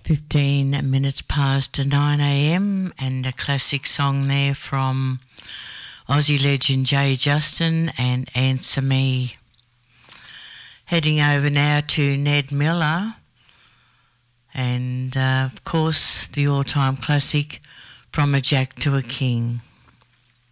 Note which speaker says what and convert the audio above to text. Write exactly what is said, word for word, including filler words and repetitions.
Speaker 1: fifteen minutes past nine a m and a classic song there from Aussie legend Jay Justin and Answer Me. Heading over now to Ned Miller and uh, of course the all-time classic From a Jack to a King.